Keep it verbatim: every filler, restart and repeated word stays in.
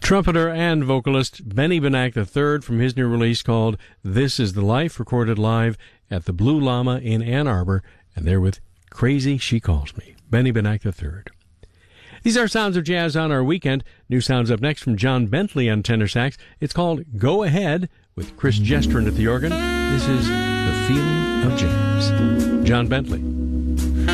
Trumpeter and vocalist Benny Benack the third from his new release called This Is the Life, recorded live at the Blue Llama in Ann Arbor, and there with Crazy She Calls Me, Benny Benack the third. These are Sounds of Jazz on our weekend. New sounds up next from John Bentley on tenor sax. It's called Go Ahead with Chris Gestrin at the organ. This is The Feeling of Jazz. John Bentley.